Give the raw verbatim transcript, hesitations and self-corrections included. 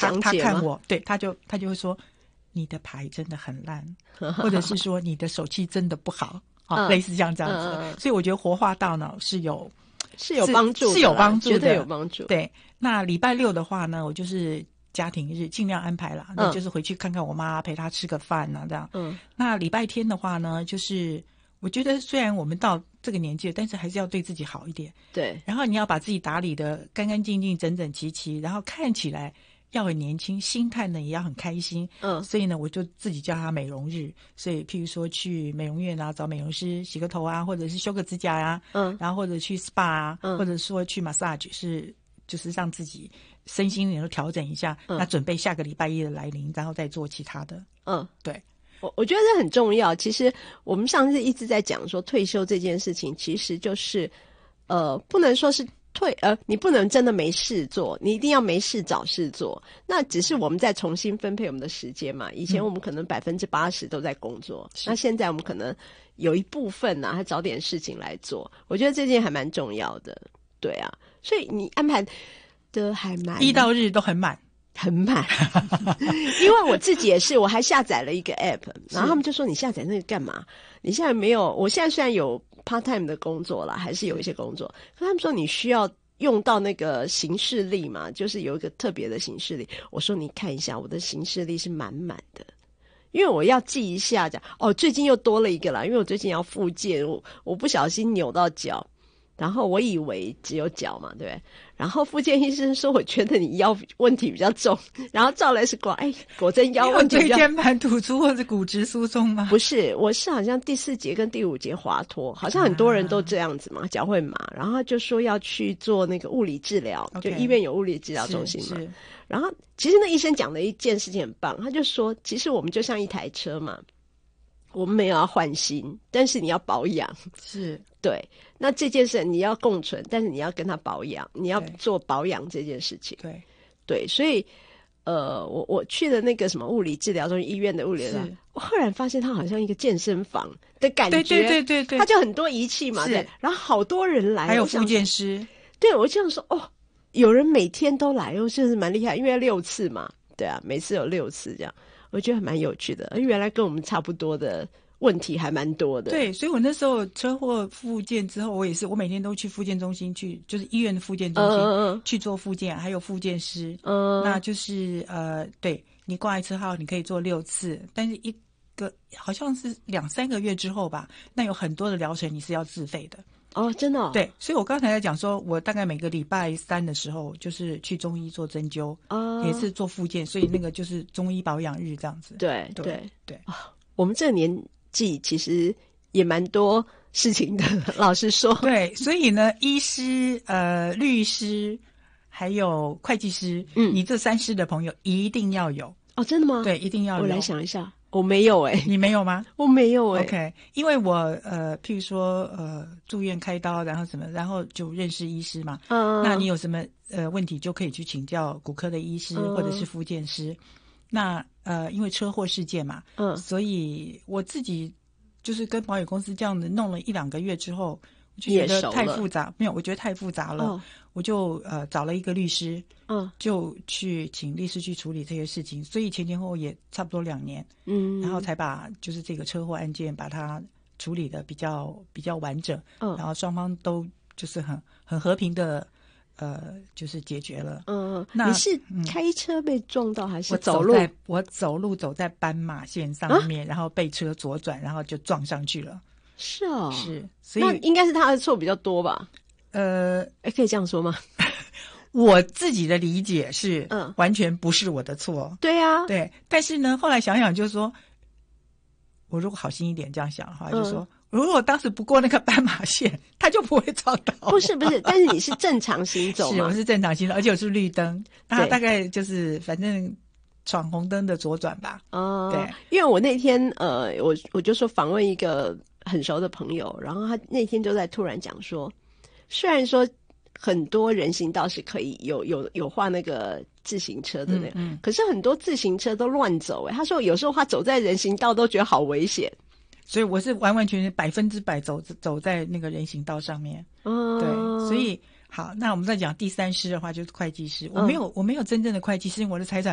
讲解吗？ 他他看我，对，他就他就会说你的牌真的很烂，或者是说你的手气真的不好，啊、嗯，类似像这样子的、嗯。所以我觉得活化大脑是有是有帮助的， 是有帮助的， 绝对有帮助。 对，那礼拜六的话呢，我就是家庭日，尽量安排啦，那、嗯、就是回去看看我妈，陪她吃个饭啊，这样。嗯，那礼拜天的话呢，就是我觉得虽然我们到这个年纪，但是还是要对自己好一点。 对， 然后你要把自己打理得干干净净、整整齐齐，然后看起来要很年轻，心态呢也要很开心。嗯，所以呢，我就自己叫它美容日。所以，譬如说去美容院啊，找美容师洗个头啊，或者是修个指甲啊，嗯，然后或者去 S P A 啊，嗯，或者说去 massage， 是就是让自己身心灵都调整一下。嗯，那准备下个礼拜一的来临，然后再做其他的。嗯，对。 我我觉得这很重要。其实我们上次一直在讲说退休这件事情，其实就是呃，不能说是退呃，你不能真的没事做，你一定要没事找事做。那只是我们在重新分配我们的时间嘛。以前我们可能百分之八十都在工作，嗯，那现在我们可能有一部分呢，啊，还找点事情来做。我觉得这件还蛮重要的，对啊。所以你安排的还蛮一到日都很满。 很满，因为我自己也是，我还下载了一个 app， 然后他们就说你下载那个干嘛？你现在没有，我现在虽然有 part time 的工作啦，还是有一些工作，可他们说你需要用到那个行事历嘛，就是有一个特别的行事历。我说你看一下，我的行事历是满满的。因为我要记一下讲，哦，最近又多了一个啦，因为我最近要复健，我我不小心扭到脚。然后我以为只有脚嘛，对不对？然后复健医生说，我觉得你腰问题比较重，然后照了 X 光，哎，果真腰问题比较。 椎间盘突出或者骨质疏松吗？ 不是，我是好像第四节跟第五节滑脱，好像很多人都这样子嘛，啊，脚会麻，然后他就说要去做那个物理治疗， okay, 就医院有物理治疗中心嘛。然后其实那医生讲的一件事情很棒，他就说，其实我们就像一台车嘛。我们没有要换新，但是你要保养， 是对。那这件事你要共存，但是你要跟他保养，你要做保养这件事情。 对对，所以呃，我我去了那个什么物理治疗中心，医院的物理治疗，我忽然发现它好像一个健身房的感觉， 对对对对对， 它就很多仪器嘛，对。然后好多人来， 还有复健师， 对我这样说哦，有人每天都来哦，就是蛮厉害，因为要六次嘛，对啊，每次有六次这样。我觉得还蛮有趣的，原来跟我们差不多的问题还蛮多的。 对，所以我那时候车祸复健之后，我也是，我每天都去复健中心去，就是医院的复健中心，嗯，去做复健，还有复健师。嗯，那就是呃，对你挂一次号，你可以做六次，但是一个好像是两三个月之后吧，那有很多的疗程你是要自费的。 哦，真的，哦？ 对，所以我刚才在讲说，我大概每个礼拜三的时候，就是去中医做针灸，哦，也是做复健，所以那个就是中医保养日这样子。 对对对对， 哦，我们这个年纪其实也蛮多事情的，老实说。 对，所以呢，医师、呃，律师还有会计师，嗯，你这三师的朋友一定要有。 哦，真的吗？ 对，一定要有。 我来想一下。我没有诶、欸、 你没有吗？ 我没有诶、欸、 OK， 因为我呃，譬如说呃，住院开刀，然后什么，然后就认识医师嘛。嗯，那你有什么呃问题，就可以去请教骨科的医师、嗯、或者是复健师。那呃，因为车祸事件嘛，嗯，所以我自己就是跟保险公司这样子弄了一两个月之后，我就觉得太复杂，没有，我觉得太复杂了。哦，我就呃找了一个律师，嗯，就去请律师去处理这些事情，所以前前后后也差不多两年，嗯，然后才把就是这个车祸案件把它处理的比较比较完整，嗯，然后双方都就是很很和平的，呃，就是解决了。嗯， 那你是开车被撞到还是走路？我走在我走路走在斑马线上面，啊，然后被车左转，然后就撞上去了。 是哦， 是，所以那应该是他的错比较多吧？ 呃， 哎，可以这样说吗？ 我自己的理解是，嗯，完全不是我的错。 对啊， 对。但是呢，后来想想，就是说，我如果好心一点这样想的话，嗯，就说，如果当时不过那个斑马线，他就不会撞到我。 不是不是，但是你是正常行走嘛？ 是，我是正常行走，而且我是绿灯，那大概就是反正闯红灯的左转吧。哦，对， 因为我那天呃，我我就说访问一个很熟的朋友，然后他那天就在突然讲说，虽然说很多人行道是可以有有有画那个自行车的那个，嗯嗯，可是很多自行车都乱走。哎，他说有时候他走在人行道都觉得好危险， 所以我是完完全全百分之百走走在那个人行道上面。哦，对，所以好，那我们再讲第三师的话，就是会计师。我没有，嗯，我没有真正的会计师，因为我的财产